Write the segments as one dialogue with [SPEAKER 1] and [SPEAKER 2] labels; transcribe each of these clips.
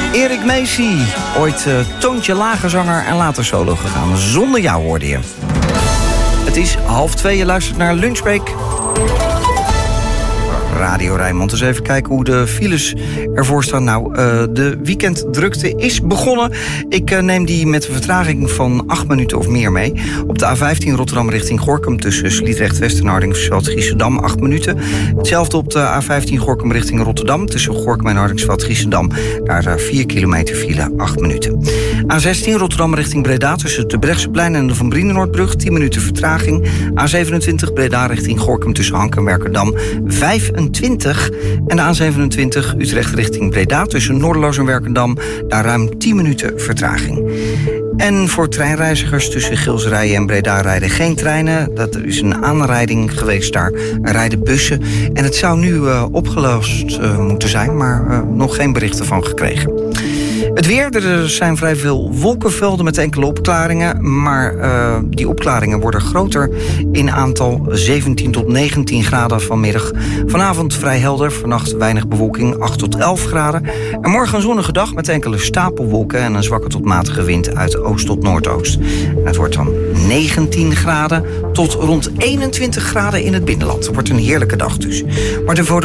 [SPEAKER 1] Erik Macy, ooit toontje lager zanger en later solo gegaan. Zonder jou hoorde je. Het is 1:30, je luistert naar Lunchbreak. Radio Rijnmond. Dus even kijken hoe de files ervoor staan. Nou, de weekenddrukte is begonnen. Ik neem die met een vertraging van 8 minuten of meer mee. Op de A15 Rotterdam richting Gorinchem tussen Sliedrecht-West en Hardingsveld-Giessendam 8 minuten. Hetzelfde op de A15 Gorinchem richting Rotterdam tussen Gorinchem en Hardingsveld-Giessendam. Daar 4 kilometer file, 8 minuten. A16 Rotterdam richting Breda tussen de Brechtseplein en de Van Brienenoordbrug 10 minuten vertraging. A27 Breda richting Gorinchem tussen Hank en Werkendam 25. En de A27 Utrecht richting Breda tussen Noorderloos en Werkendam. Daar ruim 10 minuten vertraging. En voor treinreizigers tussen Gilsrijen en Breda rijden geen treinen. Dat is een aanrijding geweest, daar rijden bussen. En het zou nu opgelost moeten zijn, maar nog geen berichten van gekregen. Het weer, er zijn vrij veel wolkenvelden met enkele opklaringen. Maar die opklaringen worden groter in aantal. 17 tot 19 graden vanmiddag. Vanavond vrij helder, vannacht weinig bewolking, 8 tot 11 graden. En morgen een zonnige dag met enkele stapelwolken en een zwakke tot matige wind uit oost tot noordoost. En het wordt dan 19 graden tot rond 21 graden in het binnenland. Het wordt een heerlijke dag dus. Martin van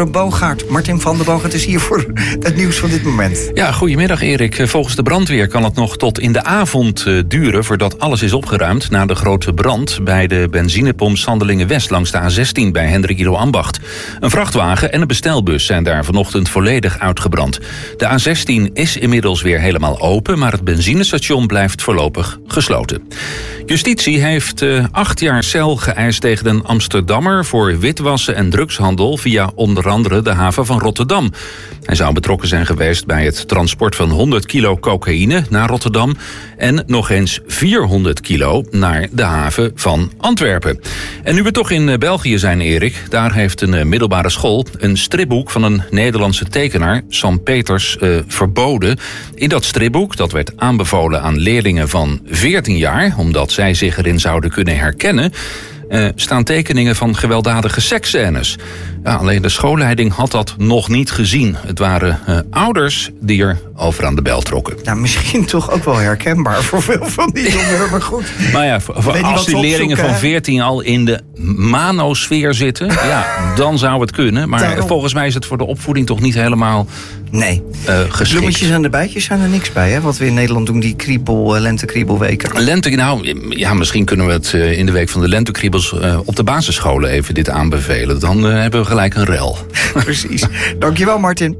[SPEAKER 1] der Boogaard is hier voor het nieuws van dit moment.
[SPEAKER 2] Ja, goedemiddag Erik. Volgens de brandweer kan het nog tot in de avond duren voordat alles is opgeruimd na de grote brand bij de benzinepomp Sandelingen-West langs de A16 bij Hendrik Ido Ambacht. Een vrachtwagen en een bestelbus zijn daar vanochtend volledig uitgebrand. De A16 is inmiddels weer helemaal open, maar het benzinestation blijft voorlopig gesloten. Justitie heeft 8 jaar cel geëist tegen een Amsterdammer voor witwassen en drugshandel via onder andere de haven van Rotterdam. Hij zou betrokken zijn geweest bij het transport van 100 kilo cocaïne naar Rotterdam en nog eens 400 kilo naar de haven van Antwerpen. En nu we toch in België zijn, Erik, daar heeft een middelbare school een stripboek van een Nederlandse tekenaar, Sam Peters, verboden. In dat stripboek, dat werd aanbevolen aan leerlingen van 14 jaar, omdat zij zich erin zouden kunnen herkennen, staan tekeningen van gewelddadige seksscènes. Ja, alleen de schoolleiding had dat nog niet gezien. Het waren ouders die er over aan de bel trokken.
[SPEAKER 1] Nou, misschien toch ook wel herkenbaar voor veel van die jongeren, maar goed.
[SPEAKER 2] Maar ja, als die leerlingen van 14 al in de manosfeer zitten, ja, dan zou het kunnen. Maar volgens mij is het voor de opvoeding toch niet helemaal geschikt.
[SPEAKER 1] Bloemetjes en de bijtjes zijn er niks bij, hè? Wat we in Nederland doen, die lentekriebelweken.
[SPEAKER 2] Misschien kunnen we het in de week van de lentekriebels op de basisscholen even dit aanbevelen. Dan hebben we gelijk een rel.
[SPEAKER 1] Precies. Dankjewel, Martin.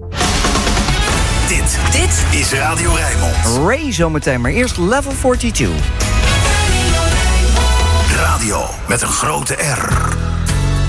[SPEAKER 3] Dit is Radio Rijnmond.
[SPEAKER 1] Ray zometeen, maar eerst Level 42.
[SPEAKER 3] Radio met een grote R.